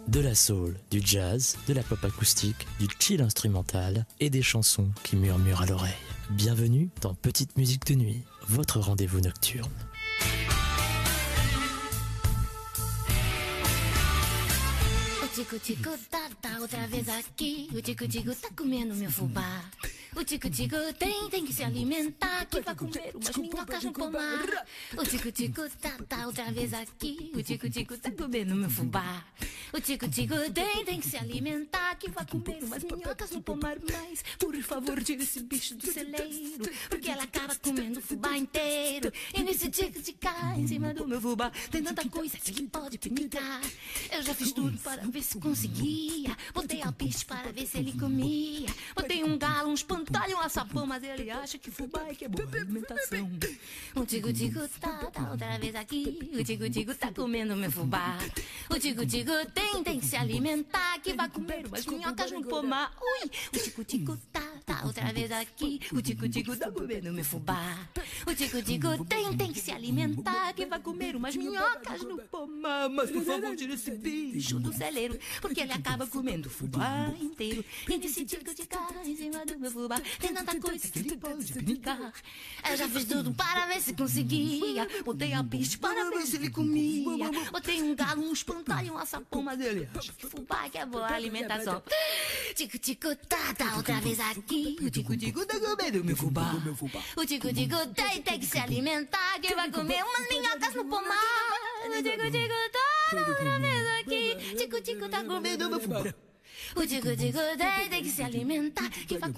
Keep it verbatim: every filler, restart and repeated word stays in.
De la soul, du jazz, de la pop acoustique, du chill instrumental et des chansons qui murmurent à l'oreille. Bienvenue dans Petite Musique de Nuit, votre rendez-vous nocturne. O tico-tico tá, tá outra vez aqui. O tico-tico tá comendo meu fubá. O tico-tico tem, tem que se alimentar, que vai comer umas minhocas no pomar. O tico-tico tá, tá outra vez aqui. O tico-tico tá comendo meu fubá. O tico-tico tem, tem que se alimentar, que vai comer umas minhocas no pomar. Mas, por favor, tira esse bicho do celeiro, porque ela acaba comendo o fubá inteiro. E nesse tico-tico em cima do meu fubá tem tanta coisa que pode pinicar. Eu já fiz tudo para ver se conseguia. Botei alpiste para ver se ele comia. Botei um galo, um espantalho, um açapão, mas ele acha que fubá é que é boa alimentação. O tico-tico tá, tá outra vez aqui. O tico-tico tá comendo meu fubá. O tico-tico tem, tem que se alimentar, que vai comer umas minhocas no pomar. Ui! O tico-tico tá, tá outra vez aqui. O tico-tico tá comendo meu fubá. O tico-tico tem, tem que se alimentar, que vai comer umas minhocas no pomar. Mas por favor, tira esse bicho do celeiro, porque ele acaba comendo o fubá inteiro. E nesse tico-tico em cima do meu fubá tem tanta coisa que ele pode brincar. Eu já fiz tudo para ver se conseguia. Botei a piste para ver se ele comia. Botei um galo, um espantalho, um açapão, mas ele acha que fubá é que é boa alimentação. Tico-tico tá, tá outra vez aqui. O tico-tico tá comendo meu fubá. O tico-tico tem, tem que se alimentar, que vai comer umas minhocas no pomar. O tico-tico tá, tá outra vez aqui. Tico-tico tá comendo meu fubá. O tico-tico tem, tem que se alimentar, que vai